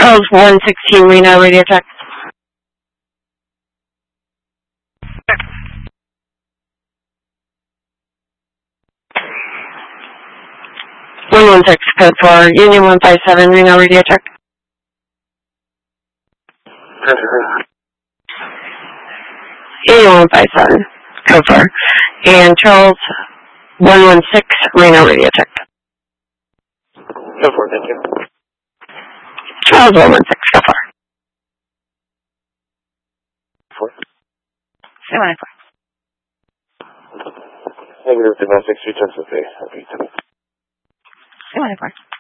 Charles 116 Reno, radio check. 116, code 4, Union 157 Reno, radio check. Union 157, code 4. And Charles 116 Reno, radio check. Code 4, thank you. Charles 116, code 4. 4. Negative domestic, 3 times the pay. 214.